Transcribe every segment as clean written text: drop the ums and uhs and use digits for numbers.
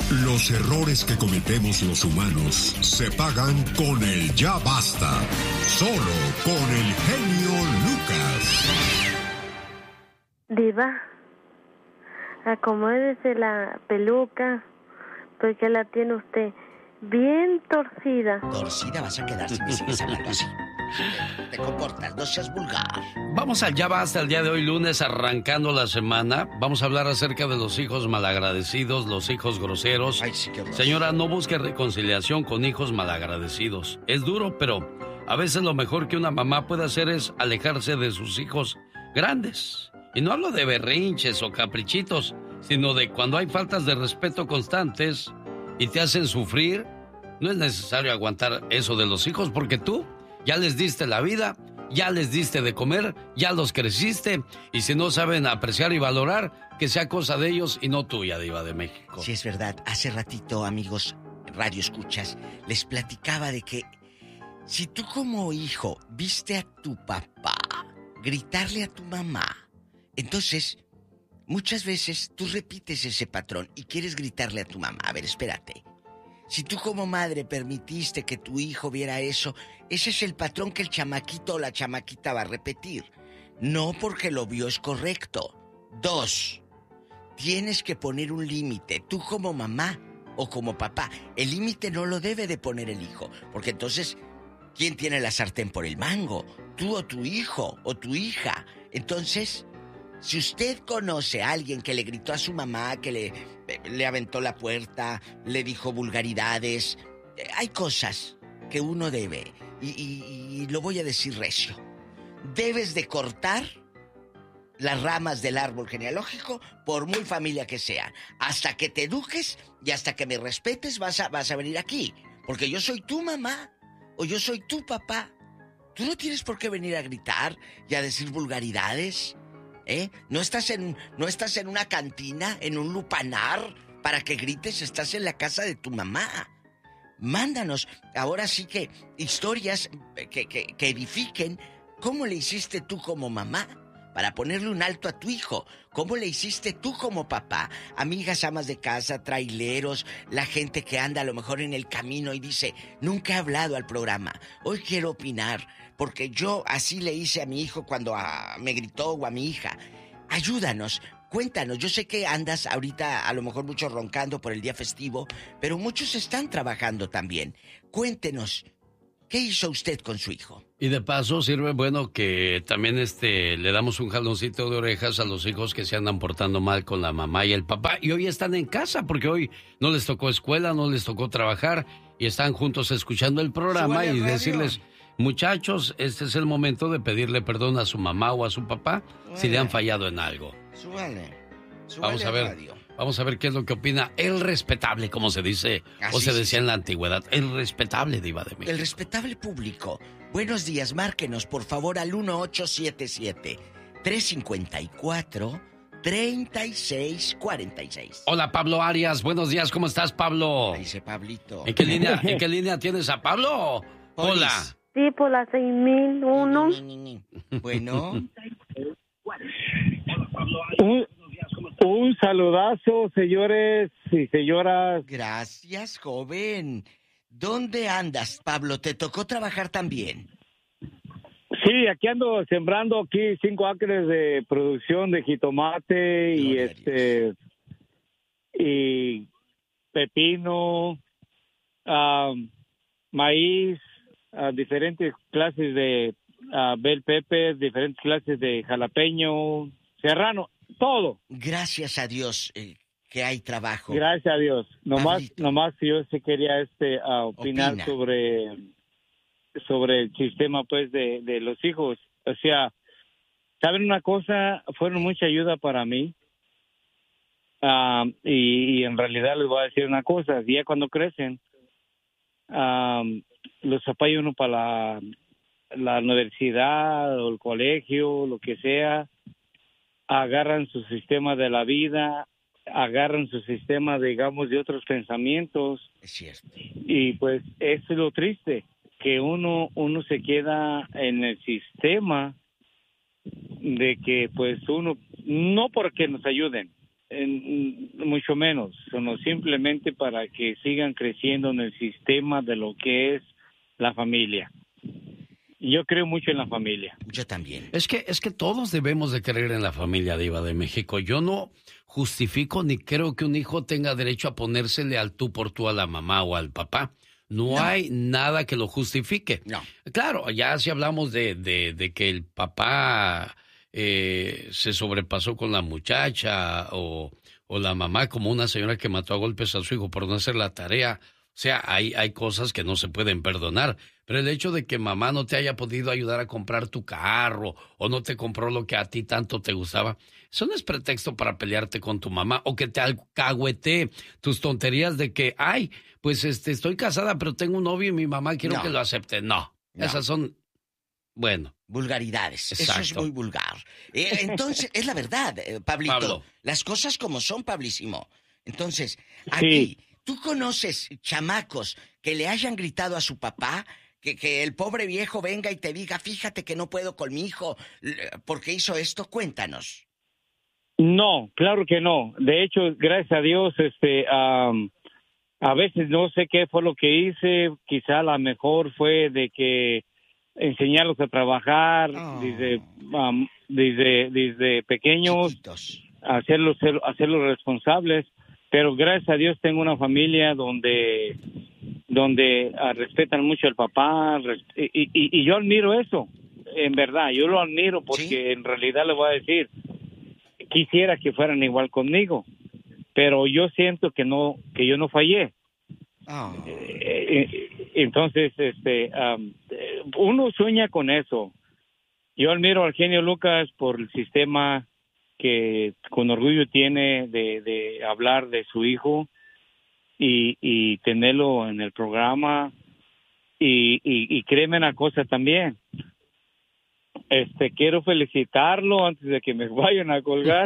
Los errores que cometemos los humanos se pagan con el ya basta. Solo con el genio Lucas. Diva, acomódese la peluca, porque la tiene usted bien torcida. Torcida vas a quedar si me sigues hablando así. Te comportas, no seas vulgar. Vamos al Ya Basta el día de hoy, lunes, arrancando la semana. Vamos a hablar acerca de los hijos malagradecidos, los hijos groseros. Ay, sí, qué horror. Señora, no busque reconciliación con hijos malagradecidos. Es duro, pero a veces lo mejor que una mamá puede hacer es alejarse de sus hijos grandes. Y no hablo de berrinches o caprichitos, sino de cuando hay faltas de respeto constantes y te hacen sufrir. No es necesario aguantar eso de los hijos porque tú ya les diste la vida, ya les diste de comer, ya los creciste, y si no saben apreciar y valorar, que sea cosa de ellos y no tuya, Diva de México. Sí, es verdad. Hace ratito, amigos radio escuchas, les platicaba de que si tú como hijo viste a tu papá gritarle a tu mamá, entonces muchas veces tú repites ese patrón y quieres gritarle a tu mamá. A ver, espérate. Si tú como madre permitiste que tu hijo viera eso, ese es el patrón que el chamaquito o la chamaquita va a repetir. No porque lo vio es correcto. 2, tienes que poner un límite. Tú como mamá o como papá, el límite no lo debe de poner el hijo. Porque entonces, ¿quién tiene la sartén por el mango? Tú o tu hijo o tu hija. Entonces, si usted conoce a alguien que le gritó a su mamá, que le aventó la puerta, le dijo vulgaridades, hay cosas que uno debe, y lo voy a decir recio, debes de cortar las ramas del árbol genealógico, por muy familia que sea, hasta que te eduques y hasta que me respetes vas a venir aquí, porque yo soy tu mamá o yo soy tu papá. Tú no tienes por qué venir a gritar y a decir vulgaridades. No estás en una cantina, en un lupanar, para que grites, estás en la casa de tu mamá. Mándanos, ahora sí que, historias que edifiquen. ¿Cómo le hiciste tú como mamá para ponerle un alto a tu hijo? ¿Cómo le hiciste tú como papá? Amigas, amas de casa, traileros, la gente que anda a lo mejor en el camino y dice, nunca he hablado al programa, hoy quiero opinar, porque yo así le hice a mi hijo cuando me gritó, o a mi hija. Ayúdanos, cuéntanos. Yo sé que andas ahorita a lo mejor mucho roncando por el día festivo, pero muchos están trabajando también. Cuéntenos, ¿qué hizo usted con su hijo? Y de paso sirve bueno que también le damos un jaloncito de orejas a los hijos que se andan portando mal con la mamá y el papá. Y hoy están en casa porque hoy no les tocó escuela, no les tocó trabajar y están juntos escuchando el programa y decirles, muchachos, este es el momento de pedirle perdón a su mamá o a su papá si le han fallado en algo. Súbale Vamos a ver. radio. Vamos a ver qué es lo que opina el respetable, como se dice, o se decía en la antigüedad. El respetable, Diva de México. El respetable público. Buenos días, márquenos por favor al 1877-354-3646. Hola, Pablo Arias. Buenos días, ¿cómo estás, Pablo? Dice Pablito. ¿En qué línea tienes a Pablo? Hola. Sí, por la 6001. Bueno. Un saludazo, señores y señoras. Gracias, joven. ¿Dónde andas, Pablo? ¿Te tocó trabajar también? Sí, aquí ando sembrando 5 acres de producción de jitomate y pepino, maíz, diferentes clases de bell pepper, diferentes clases de jalapeño, serrano, todo. Gracias a Dios que hay trabajo. Gracias a Dios. Nomás yo sí quería opinar Opina. sobre el sistema pues de los hijos. O sea, ¿saben una cosa? Fueron mucha ayuda para mí. Y en realidad les voy a decir una cosa, ya cuando crecen, los apoya uno para la universidad o el colegio, lo que sea, agarran su sistema de la vida, agarran su sistema, digamos, de otros pensamientos. Es cierto. Y pues eso es lo triste, que uno se queda en el sistema de que pues uno, no porque nos ayuden, mucho menos, sino simplemente para que sigan creciendo en el sistema de lo que es la familia. Yo creo mucho en la familia. Yo también. Es que todos debemos de creer en la familia, Diva de México. Yo no justifico ni creo que un hijo tenga derecho a ponérsele al tú por tú a la mamá o al papá. No hay nada que lo justifique. No. Claro, ya si hablamos de que el papá se sobrepasó con la muchacha o la mamá como una señora que mató a golpes a su hijo por no hacer la tarea. O sea, hay cosas que no se pueden perdonar. Pero el hecho de que mamá no te haya podido ayudar a comprar tu carro o no te compró lo que a ti tanto te gustaba, eso no es pretexto para pelearte con tu mamá o que te alcahuetee tus tonterías de que, ay, pues estoy casada pero tengo un novio y mi mamá quiero que lo acepte. No, esas son, bueno. Vulgaridades. Exacto. Eso es muy vulgar. Entonces, es la verdad, Pablito. Pablo. Las cosas como son, Pablísimo. Entonces, Sí. aquí, ¿tú conoces chamacos que le hayan gritado a su papá? Que el pobre viejo venga y te diga, fíjate que no puedo con mi hijo porque hizo esto. Cuéntanos. No, claro que no. De hecho, gracias a Dios, a veces no sé qué fue lo que hice. Quizá la mejor fue de que enseñarlos a trabajar desde pequeños, Chiquitos. hacerlos responsables. Pero gracias a Dios tengo una familia donde respetan mucho al papá y yo admiro eso, en verdad, yo lo admiro porque en realidad le voy a decir, quisiera que fueran igual conmigo, pero yo siento que yo no fallé. Entonces, uno sueña con eso. Yo admiro al genio Lucas por el sistema que con orgullo tiene de hablar de su hijo y tenerlo en el programa y créeme una cosa también, quiero felicitarlo antes de que me vayan a colgar.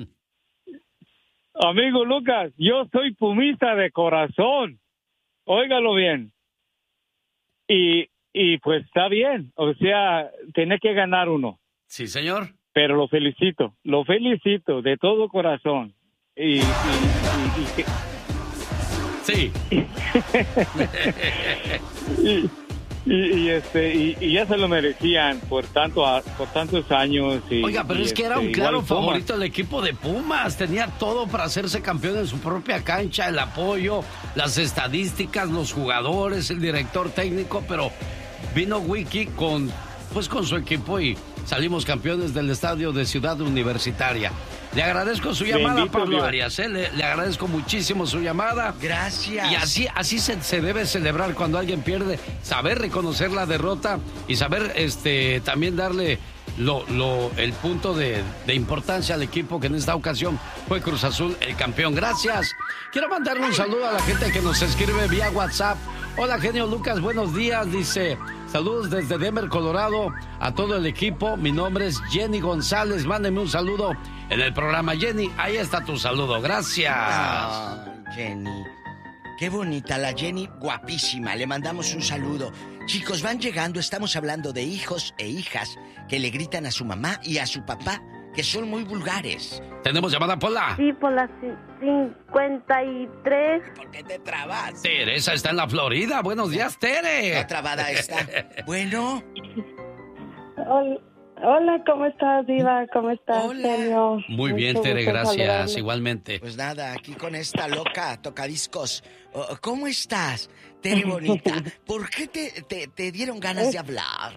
Amigo Lucas, yo soy pumista de corazón, óigalo bien, y pues está bien, o sea, tiene que ganar uno. Sí, señor. Pero lo felicito de todo corazón y sí. y ya se lo merecían por tantos años. Oiga, pero es que era un claro igual favorito del equipo de Pumas. Tenía todo para hacerse campeón en su propia cancha, el apoyo, las estadísticas, los jugadores, el director técnico, pero vino Wiki con su equipo y salimos campeones del estadio de Ciudad Universitaria. Le agradezco su llamada, Bendito Pablo Dios. Arias. Le agradezco muchísimo su llamada. Gracias. Y así se debe celebrar cuando alguien pierde, saber reconocer la derrota y saber también darle el punto de importancia al equipo que en esta ocasión fue Cruz Azul el campeón. Gracias. Quiero mandarle un saludo a la gente que nos escribe vía WhatsApp. Hola, genio Lucas, buenos días. Dice, saludos desde Denver, Colorado, a todo el equipo. Mi nombre es Jenny González. Mándeme un saludo en el programa. Jenny, ahí está tu saludo. Gracias. Jenny. Qué bonita la Jenny, guapísima. Le mandamos un saludo. Chicos, van llegando, estamos hablando de hijos e hijas que le gritan a su mamá y a su papá, que son muy vulgares. ¿Tenemos llamada, Pola? Sí, por las 53. ¿Por qué te trabas? Teresa está en la Florida. Buenos días, Tere. No trabada está. Bueno. Hola, ¿cómo estás, Diva? ¿Cómo estás, Hola. genio? Muy bien, Mucho Tere, gusto gracias. saludarle. Igualmente. Pues nada, aquí con esta loca tocadiscos. ¿Cómo estás, Tere bonita? ¿Por qué te dieron ganas de hablar?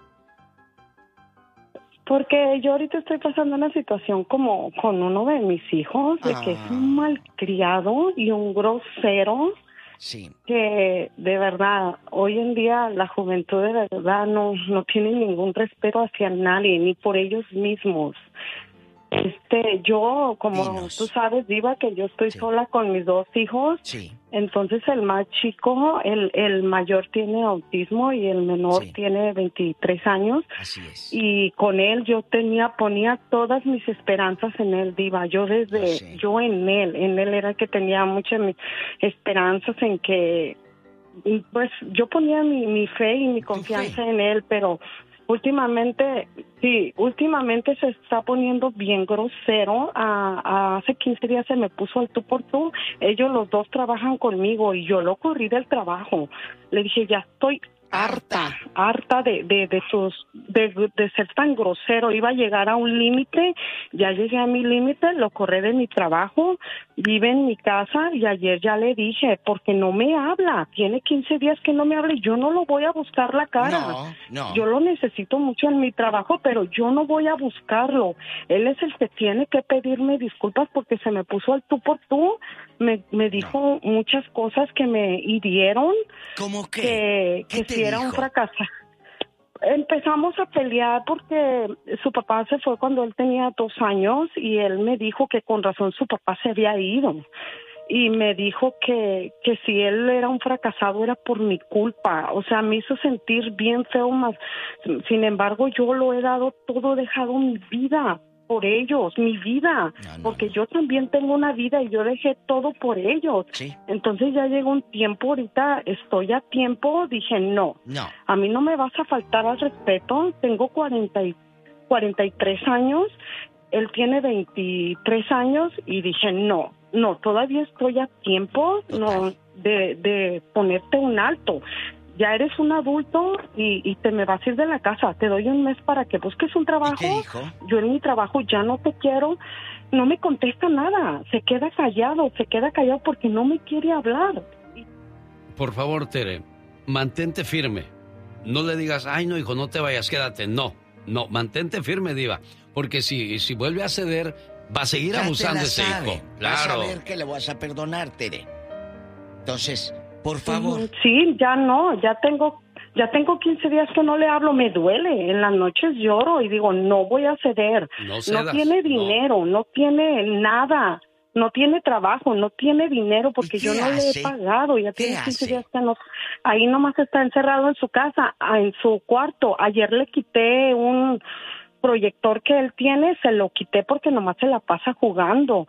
Porque yo ahorita estoy pasando una situación como con uno de mis hijos, de que es un malcriado y un grosero, Sí. que de verdad, hoy en día la juventud de verdad no tiene ningún respeto hacia nadie, ni por ellos mismos. Yo, como Dinos. tú sabes, Diva, que yo estoy Sí. sola con mis dos hijos. Sí. Entonces el más chico, el mayor tiene autismo y el menor Sí. tiene 23 años. Así es. Y con él yo ponía todas mis esperanzas en él, Diva. Yo en él era el que tenía muchas esperanzas en que, pues yo ponía mi fe y mi confianza en él, pero últimamente se está poniendo bien grosero. Hace 15 días se me puso al tú por tú. Ellos los dos trabajan conmigo y yo lo corrí del trabajo. Le dije, ya estoy harta de ser tan grosero. Iba a llegar a un límite, ya llegué a mi límite, lo corrí de mi trabajo, vive en mi casa y ayer ya le dije, porque no me habla, tiene 15 días que no me habla y yo no lo voy a buscar la cara. No. Yo lo necesito mucho en mi trabajo, pero yo no voy a buscarlo. Él es el que tiene que pedirme disculpas porque se me puso al tú por tú, me dijo muchas cosas que me hirieron. ¿Cómo qué? Que si era un fracaso. Empezamos a pelear porque su papá se fue cuando él tenía 2 años y él me dijo que con razón su papá se había ido. Y me dijo que si él era un fracasado era por mi culpa. O sea, me hizo sentir bien feo más. Sin embargo, yo lo he dado todo, he dejado mi vida por ellos, mi vida, porque yo también tengo una vida y yo dejé todo por ellos. Sí. Entonces ya llegó un tiempo, ahorita estoy a tiempo, dije no, a mí no me vas a faltar al respeto, tengo 43 años, él tiene 23 años y dije no, todavía estoy a tiempo de ponerte un alto. Ya eres un adulto y te me vas a ir de la casa. Te doy un mes para que busques un trabajo. ¿Qué dijo? Yo en mi trabajo ya no te quiero. No me contesta nada. Se queda callado porque no me quiere hablar. Por favor, Tere, mantente firme. No le digas, ay, no, hijo, no te vayas, quédate. No, mantente firme, diva. Porque si vuelve a ceder, va a seguir abusando de ese hijo. Claro. Vas a ver que le vas a perdonar, Tere. Entonces, por favor. Sí, ya tengo 15 días que no le hablo, me duele. En las noches lloro y digo, no voy a ceder. No tiene dinero, no tiene nada. No tiene trabajo, no tiene dinero porque yo no le he pagado. Ya tiene 15 días que no. Ahí nomás está encerrado en su casa, en su cuarto. Ayer le quité un proyector que él tiene, se lo quité porque nomás se la pasa jugando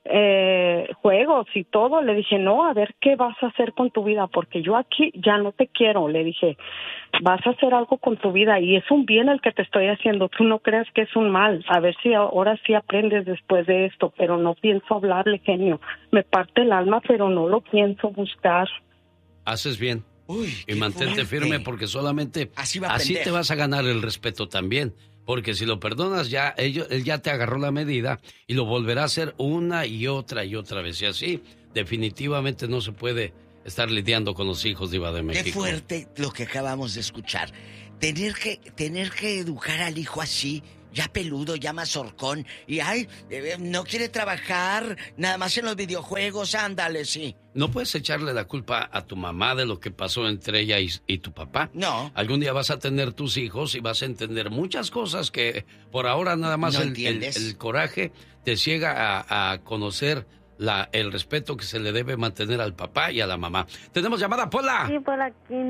juegos y todo. Le dije, no, a ver qué vas a hacer con tu vida, porque yo aquí ya no te quiero. Le dije, vas a hacer algo con tu vida y es un bien el que te estoy haciendo, tú no creas que es un mal. A ver si ahora sí aprendes después de esto, pero no pienso hablarle, genio. Me parte el alma, pero no lo pienso buscar. Haces bien. Y mantente firme porque solamente así te vas a ganar el respeto también. Porque si lo perdonas, él ya te agarró la medida y lo volverá a hacer una y otra vez. Y así, definitivamente no se puede estar lidiando con los hijos, diva de México. Qué fuerte lo que acabamos de escuchar. Tener que educar al hijo así, ya peludo, ya mazorcón, y no quiere trabajar, nada más en los videojuegos, ándale, sí. No puedes echarle la culpa a tu mamá de lo que pasó entre ella y tu papá. No. Algún día vas a tener tus hijos y vas a entender muchas cosas que por ahora nada más el coraje te ciega a conocer el respeto que se le debe mantener al papá y a la mamá. ¿Tenemos llamada, Pola? Sí, Pola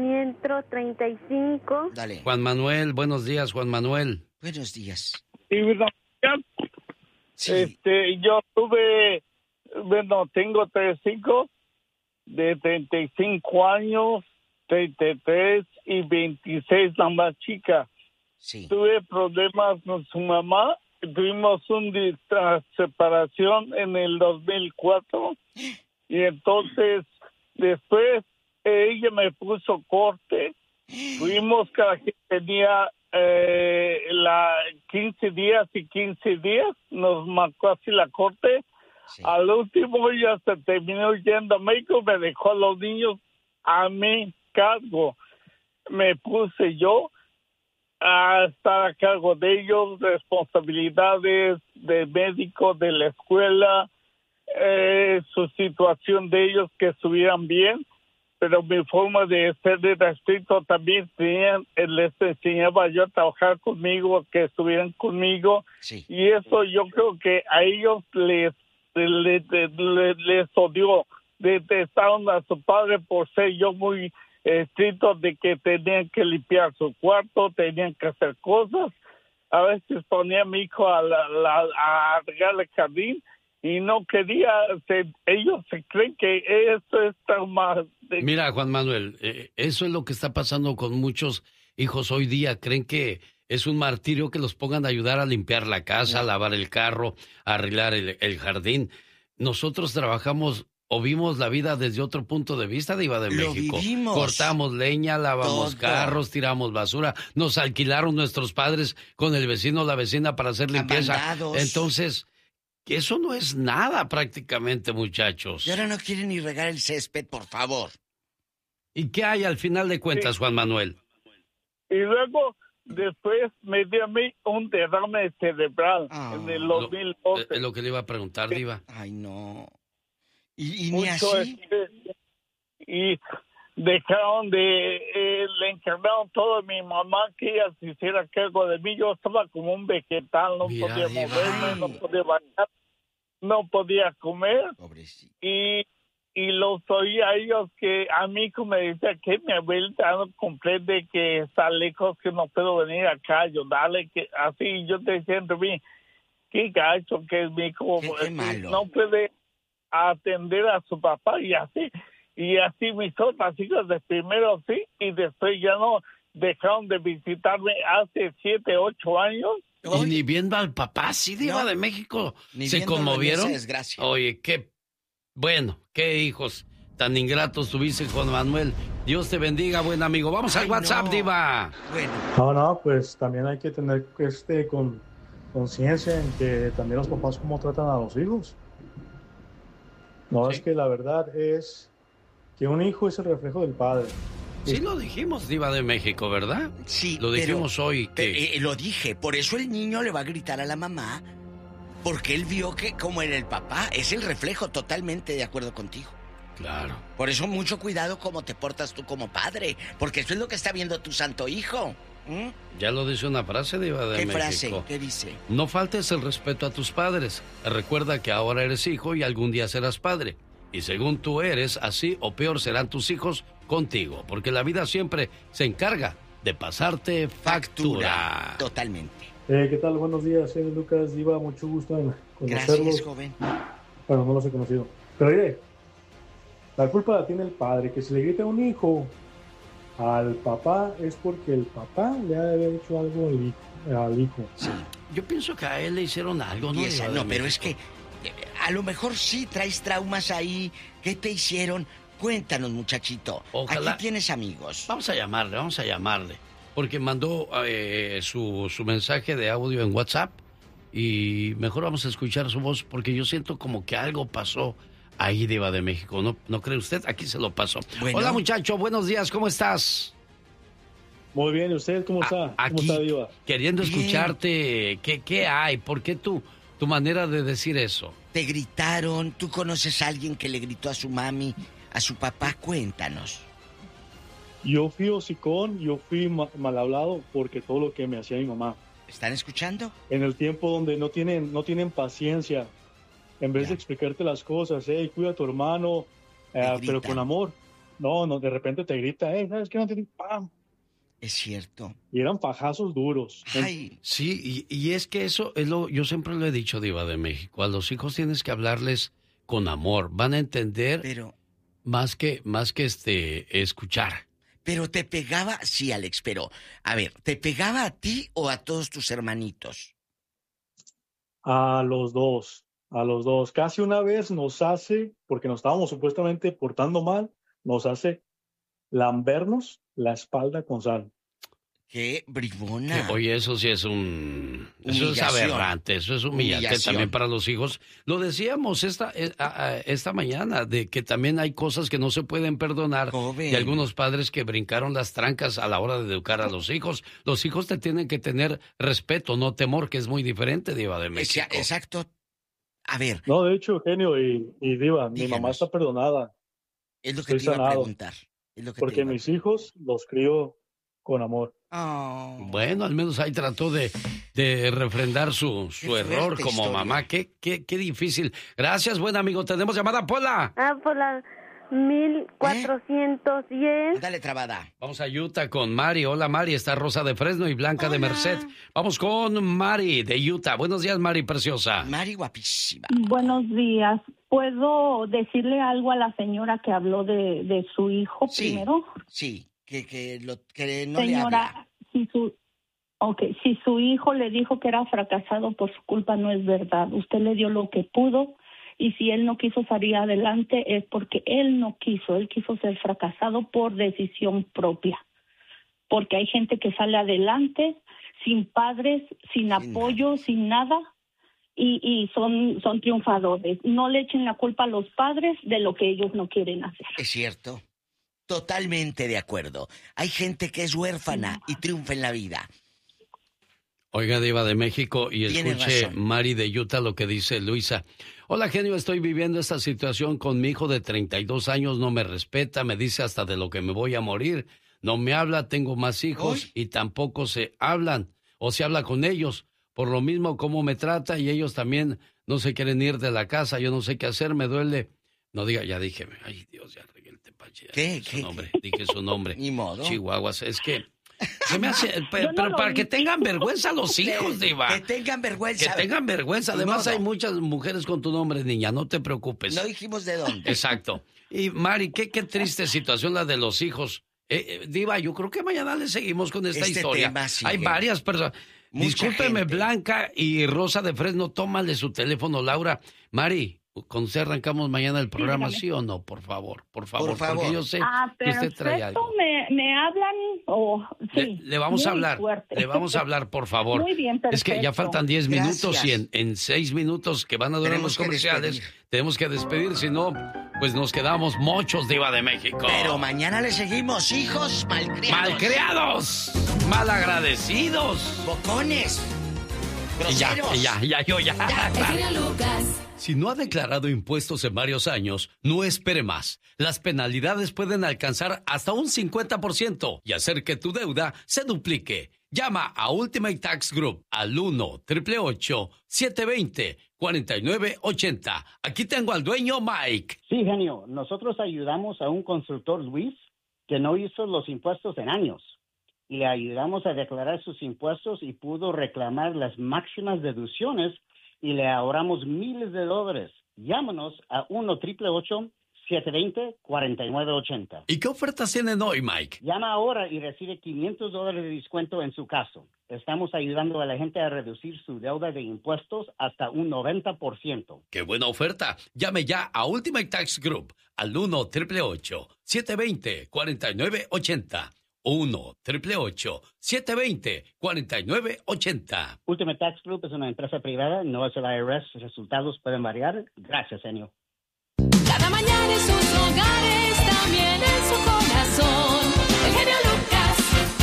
535. Dale. Juan Manuel, buenos días, Juan Manuel. Buenos días. Sí. Yo tengo 3 hijos de 35 años, 33 y 26, la más chica. Sí. Tuve problemas con su mamá, tuvimos una separación en el 2004 y entonces después ella me puso corte. Fuimos cada quien tenía 15 días y 15 días, nos marcó así la corte. Sí. Al último ella se terminó yendo a México, me dejó a los niños a mi cargo. Me puse yo a estar a cargo de ellos, responsabilidades de médico, de la escuela, su situación de ellos, que estuvieran bien. Pero mi forma de ser era estricto también. Les enseñaba yo a trabajar conmigo, que estuvieran conmigo. Sí. Y eso yo creo que a ellos les odió. Detestaron a su padre por ser yo muy estricto, de que tenían que limpiar su cuarto, tenían que hacer cosas. A veces ponía a mi hijo a regar el jardín y no quería. Ellos se creen que esto es tan más. Mira, Juan Manuel, eso es lo que está pasando con muchos hijos hoy día. Creen que es un martirio que los pongan a ayudar a limpiar la casa, a lavar el carro, a arreglar el jardín. Nosotros trabajamos o vimos la vida desde otro punto de vista, Diva de México. Vivimos. Cortamos leña, lavamos carros, tiramos basura. Nos alquilaron nuestros padres con el vecino o la vecina para hacer limpieza. Abandados. Entonces, eso no es nada prácticamente, muchachos. Y ahora no quieren ni regar el césped, por favor. ¿Y qué hay al final de cuentas, Juan Manuel? Y luego, después me dio a mí un derrame cerebral en el 2012. Es lo que le iba a preguntar, Diva. Ay, no. Y ni así. Y dejaron le encargaron todo a mi mamá que ella se hiciera cargo de mí. Yo estaba como un vegetal, no podía moverme, no podía bañar, no podía comer. Pobrecito. Y los oía a ellos que a mí como me decía que mi abuelita no comprende que está lejos, que no puedo venir acá a ayudarle, que así yo te decía entre mí, qué gacho que es mi hijo, qué malo. No puede atender a su papá y así mis otras hijas de primero sí y después ya no dejaron de visitarme hace 7, 8 años. Y ni viendo al papá, sí, Diva de México, se conmovieron. Oye, qué hijos tan ingratos tuviste, Juan Manuel. Dios te bendiga, buen amigo. Vamos al WhatsApp, Diva. Bueno. No, pues también hay que tener conciencia en que también los papás cómo tratan a los hijos. No, sí. Es que la verdad es que un hijo es el reflejo del padre. Sí lo dijimos, Diva de México, ¿verdad? Sí. Lo dijimos hoy. Lo dije, por eso el niño le va a gritar a la mamá, porque él vio que como era el papá, es el reflejo, totalmente de acuerdo contigo. Claro. Por eso mucho cuidado cómo te portas tú como padre, porque eso es lo que está viendo tu santo hijo. Ya lo dice una frase, Diva de México. ¿Qué frase? ¿Qué dice? No faltes el respeto a tus padres. Recuerda que ahora eres hijo y algún día serás padre. Y según tú eres, así o peor serán tus hijos contigo. Porque la vida siempre se encarga de pasarte factura. Totalmente. ¿Qué tal? Buenos días, Lucas, Diva. Mucho gusto en conocerlos. Gracias, joven. Bueno, no los he conocido. Pero oye, la culpa la tiene el padre. Que si le grita a un hijo al papá es porque el papá le ha de haber hecho algo al hijo. Sí. Yo pienso que a él le hicieron algo, ¿no? Pero es que a lo mejor sí traes traumas ahí. ¿Qué te hicieron? Cuéntanos, muchachito. Ojalá. Aquí tienes amigos. Vamos a llamarle. Porque mandó su mensaje de audio en WhatsApp. Y mejor vamos a escuchar su voz porque yo siento como que algo pasó ahí, Diva de México. ¿No cree usted? Aquí se lo paso. Bueno. Hola, muchacho. Buenos días. ¿Cómo estás? Muy bien. ¿Y usted cómo está? Aquí, ¿Cómo está, Diva? Queriendo escucharte. ¿Qué hay? ¿Por qué tu manera de decir eso? ¿Te gritaron? ¿Tú conoces a alguien que le gritó a su mami, a su papá? Cuéntanos. Yo fui hocicón, yo fui mal hablado porque todo lo que me hacía mi mamá. ¿Están escuchando? En el tiempo donde no tienen paciencia. En vez de explicarte las cosas, cuida a tu hermano, pero con amor. No, de repente te grita, ¿sabes qué? No te ¡pam! Es cierto. Y eran pajazos duros. Ay. Sí, y es que eso es yo siempre lo he dicho, Diva de México. A los hijos tienes que hablarles con amor. Van a entender más que escuchar. Pero te pegaba, sí, Alex, pero a ver, ¿te pegaba a ti o a todos tus hermanitos? A los dos. Casi una vez nos hace, porque nos estábamos supuestamente portando mal, nos hace lambernos la espalda con sal. ¡Qué bribona! Oye, eso sí es eso es aberrante, eso es humillante también para los hijos. Lo decíamos esta mañana, de que también hay cosas que no se pueden perdonar. Joven. Y algunos padres que brincaron las trancas a la hora de educar a los hijos. Los hijos te tienen que tener respeto, no temor, que es muy diferente, Diva de México. Exacto. A ver. No, de hecho, Eugenio y Diva, díganos. Mi mamá está perdonada. Es lo que te iba a preguntar. Porque mis hijos los crío con amor. Oh. Bueno, al menos ahí trató de refrendar su error como historia. Mamá. Qué difícil. Gracias, buen amigo. Tenemos llamada, Pola. Pola 1410. Dale, trabada. Vamos a Utah con Mari. Hola, Mari. Está Rosa de Fresno y Blanca de Merced. Vamos con Mari de Utah. Buenos días, Mari preciosa. Mari guapísima. Buenos días. ¿Puedo decirle algo a la señora que habló de su hijo primero? Sí. Que no señora, le habla. Ok, si su hijo le dijo que era fracasado por su culpa, no es verdad. Usted le dio lo que pudo y si él no quiso salir adelante es porque él no quiso. Él quiso ser fracasado por decisión propia. Porque hay gente que sale adelante sin padres, sin apoyo, sin nada y son triunfadores. No le echen la culpa a los padres de lo que ellos no quieren hacer. Es cierto. Totalmente de acuerdo. Hay gente que es huérfana y triunfa en la vida. Oiga, Diva de México, y escuche Mari de Utah lo que dice Luisa. Hola, genio, estoy viviendo esta situación con mi hijo de 32 años, no me respeta, me dice hasta de lo que me voy a morir, no me habla, tengo más hijos y tampoco se hablan, o se habla con ellos, por lo mismo cómo me trata y ellos también no se quieren ir de la casa, yo no sé qué hacer, me duele. No diga, ya dije, ay Dios, ya regué el tepache. ¿Qué? Dije su nombre. Ni modo. Chihuahuas, es que... Se me hace, pero para que tengan vergüenza los hijos, Diva. Que tengan vergüenza. Que tengan vergüenza. Además hay muchas mujeres con tu nombre, niña, no te preocupes. No dijimos de dónde. Exacto. Y Mari, qué triste situación la de los hijos. Diva, yo creo que mañana le seguimos con esta historia. Hay varias personas. Discúlpeme, gente. Blanca y Rosa de Fresno, tómale su teléfono, Laura. Mari, ¿con usted arrancamos mañana el programa, sí o no? Por favor. Porque yo sé que usted trae algo. ¿Me hablan? Sí, le vamos a hablar. Fuerte. Le vamos a hablar, por favor. Muy bien, perfecto. Es que ya faltan 10 minutos y en 6 minutos que van a durar los comerciales tenemos que despedir, si no, pues nos quedamos mochos, Diva de México. Pero mañana le seguimos, hijos malcriados. ¡Malcriados! ¡Malagradecidos! ¡Bocones! ¡Groseros! Ya. Lucas. Si no ha declarado impuestos en varios años, no espere más. Las penalidades pueden alcanzar hasta un 50% y hacer que tu deuda se duplique. Llama a Ultimate Tax Group al 1-888-720-4980. Aquí tengo al dueño Mike. Sí, genio. Nosotros ayudamos a un constructor, Luis, que no hizo los impuestos en años. Y le ayudamos a declarar sus impuestos y pudo reclamar las máximas deducciones y le ahorramos miles de dólares. Llámanos a 1-888-720-4980. ¿Y qué ofertas tienen hoy, Mike? Llama ahora y recibe $500 de descuento en su caso. Estamos ayudando a la gente a reducir su deuda de impuestos hasta un 90%. ¡Qué buena oferta! Llame ya a Ultimate Tax Group al 1-888-720-4980. 1-888-720-4980. Ultimate Tax Group es una empresa privada, no es el IRS. Resultados pueden variar. Gracias, señor. Cada mañana en sus hogares, también en su corazón. El genio Lucas.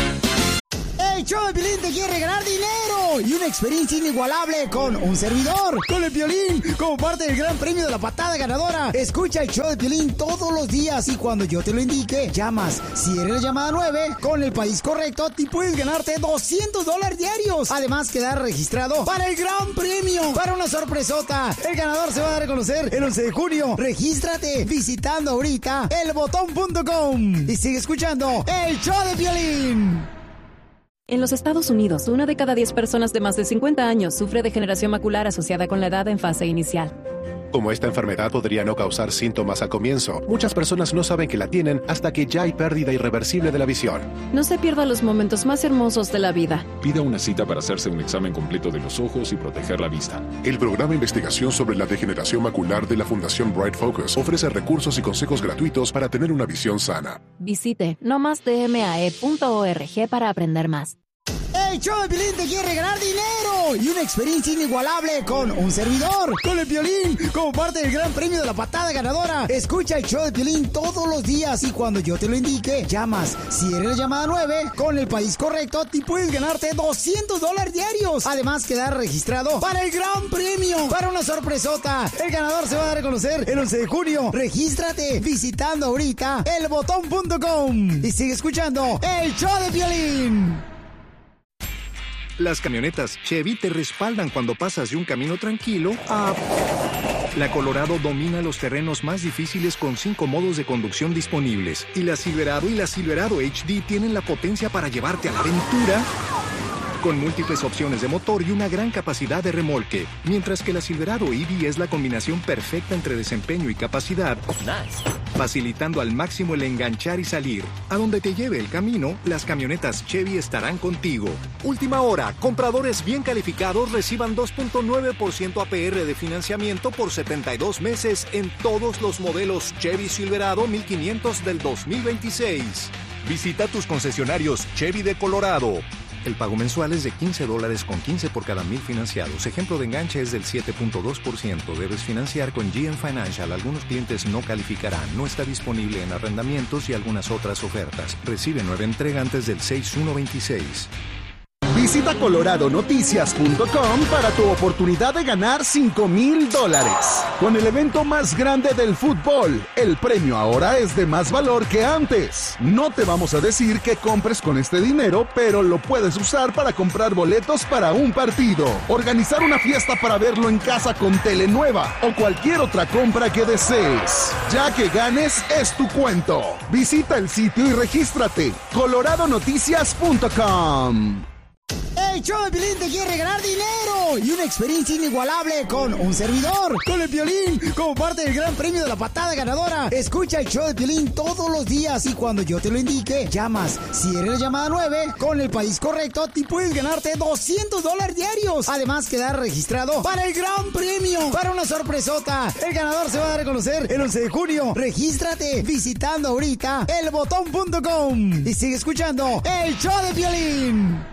El show de Piolín te quiere regalar dinero y una experiencia inigualable con un servidor, con el Piolín, como parte del gran premio de la patada ganadora. Escucha el show de Piolín todos los días y cuando yo te lo indique, llamas. Si eres la llamada 9, con el país correcto, te puedes ganarte $200 diarios. Además, quedar registrado para el gran premio, para una sorpresota. El ganador se va a dar a conocer el 11 de junio. Regístrate visitando ahorita elbotón.com y sigue escuchando el show de Piolín. En los Estados Unidos, 1 de cada 10 personas de más de 50 años sufre degeneración macular asociada con la edad en fase inicial. Como esta enfermedad podría no causar síntomas al comienzo, muchas personas no saben que la tienen hasta que ya hay pérdida irreversible de la visión. No se pierda los momentos más hermosos de la vida. Pida una cita para hacerse un examen completo de los ojos y proteger la vista. El programa de investigación sobre la degeneración macular de la Fundación Bright Focus ofrece recursos y consejos gratuitos para tener una visión sana. Visite nomasdmae.org para aprender más. El show de Piolín te quiere regalar dinero y una experiencia inigualable con un servidor, con el Piolín, como parte del gran premio de la patada ganadora. Escucha el show de Piolín todos los días y cuando yo te lo indique, llamas. Si eres la llamada 9, con el país correcto, te puedes ganarte $200 diarios. Además, quedar registrado para el gran premio, para una sorpresota. El ganador se va a dar a conocer el 11 de junio. Regístrate visitando ahorita elbotón.com y sigue escuchando el show de Piolín. Las camionetas Chevy te respaldan cuando pasas de un camino tranquilo a... La Colorado domina los terrenos más difíciles con 5 modos de conducción disponibles. Y la Silverado y la Silverado HD tienen la potencia para llevarte a la aventura con múltiples opciones de motor y una gran capacidad de remolque. Mientras que la Silverado EV es la combinación perfecta entre desempeño y capacidad. facilitando al máximo el enganchar y salir. A donde te lleve el camino, las camionetas Chevy estarán contigo. Última hora, compradores bien calificados reciban 2.9% APR de financiamiento por 72 meses en todos los modelos Chevy Silverado 1500 del 2026. Visita tus concesionarios Chevy de Colorado. El pago mensual es de $15 con 15 por cada 1,000 financiados. Ejemplo de enganche es del 7.2%. Debes financiar con GM Financial. Algunos clientes no calificarán. No está disponible en arrendamientos y algunas otras ofertas. Recibe nueva entrega antes del 6/1/26. Visita coloradonoticias.com para tu oportunidad de ganar $5,000. Con el evento más grande del fútbol, el premio ahora es de más valor que antes. No te vamos a decir que compres con este dinero, pero lo puedes usar para comprar boletos para un partido, organizar una fiesta para verlo en casa con tele nueva o cualquier otra compra que desees. Ya que ganes, es tu cuento. Visita el sitio y regístrate. coloradonoticias.com. El show de Piolín te quiere regalar dinero y una experiencia inigualable con un servidor, con el Piolín, como parte del gran premio de la patada ganadora. Escucha el show de Piolín todos los días y cuando yo te lo indique, llamas. Si eres la llamada 9, con el país correcto, te puedes ganarte $200 diarios. Además, quedar registrado para el gran premio, para una sorpresota. El ganador se va a dar a conocer el 11 de junio. Regístrate visitando ahorita elbotón.com y sigue escuchando el show de Piolín.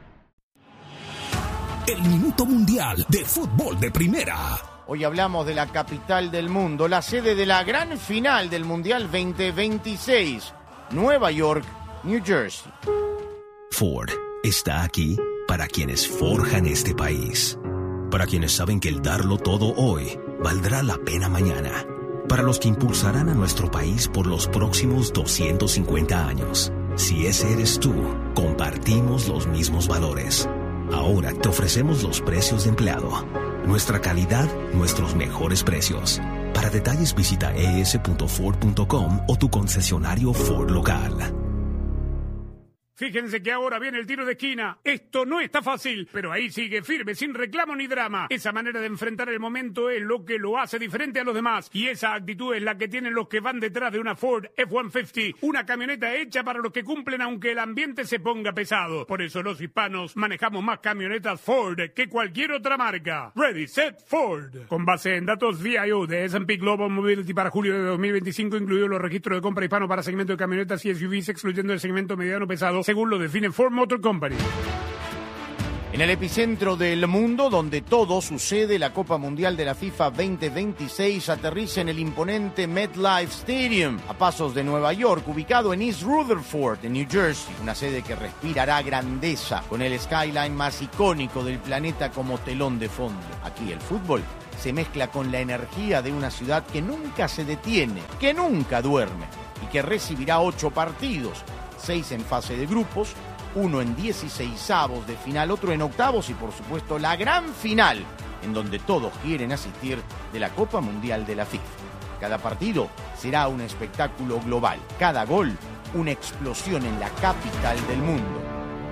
El Minuto Mundial de Fútbol de Primera. Hoy hablamos de la capital del mundo, la sede de la gran final del Mundial 2026, Nueva York, New Jersey. Ford está aquí para quienes forjan este país, para quienes saben que el darlo todo hoy valdrá la pena mañana, para los que impulsarán a nuestro país por los próximos 250 años. Si ese eres tú, compartimos los mismos valores. Ahora te ofrecemos los precios de empleado. Nuestra calidad, nuestros mejores precios. Para detalles visita es.ford.com o tu concesionario Ford local. Fíjense que ahora viene el tiro de esquina. Esto no está fácil, pero ahí sigue firme, sin reclamo ni drama. Esa manera de enfrentar el momento es lo que lo hace diferente a los demás. Y esa actitud es la que tienen los que van detrás de una Ford F-150. Una camioneta hecha para los que cumplen aunque el ambiente se ponga pesado. Por eso los hispanos manejamos más camionetas Ford que cualquier otra marca. Ready, Set, Ford. Con base en datos VIO de S&P Global Mobility para julio de 2025, incluidos los registros de compra hispano para segmento de camionetas y SUVs, excluyendo el segmento mediano pesado, según lo define Ford Motor Company. En el epicentro del mundo, donde todo sucede, la Copa Mundial de la FIFA 2026 aterriza en el imponente MetLife Stadium, a pasos de Nueva York, ubicado en East Rutherford, en New Jersey, una sede que respirará grandeza, con el skyline más icónico del planeta como telón de fondo. Aquí el fútbol se mezcla con la energía de una ciudad que nunca se detiene, que nunca duerme, y que recibirá 8 partidos, 6 en fase de grupos, 1 en 16avos de final, otro en octavos y por supuesto la gran final, en donde todos quieren asistir, de la Copa Mundial de la FIFA. Cada partido será un espectáculo global, cada gol una explosión en la capital del mundo.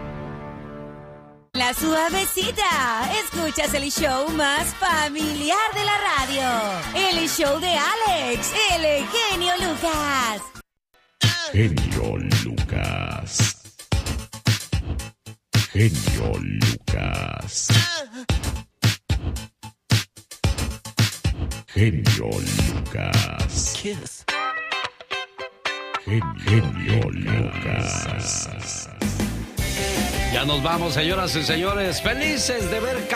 La Suavecita, escuchas el show más familiar de la radio, el show de Alex, el genio Lucas. Genio Lucas. Genio Lucas. Genio Lucas. Kiss. Genio Lucas. Ya nos vamos, señoras y señores. Felices de ver